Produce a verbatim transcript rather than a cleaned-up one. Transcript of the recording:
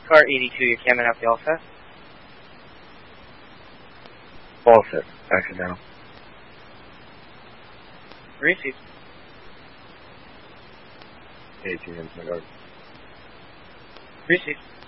Car eighty-two, you're camming out the all set? All set. Action now. Received. eighteen into my guard. Received.